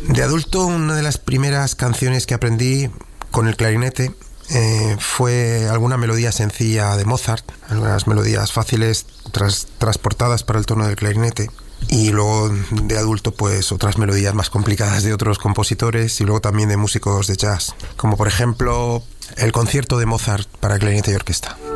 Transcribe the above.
De adulto, una de las primeras canciones que aprendí con el clarinete fue alguna melodía sencilla de Mozart, algunas melodías fáciles transportadas para el tono del clarinete. Y luego de adulto pues otras melodías más complicadas de otros compositores y luego también de músicos de jazz, como por ejemplo el concierto de Mozart para clarinete y orquesta.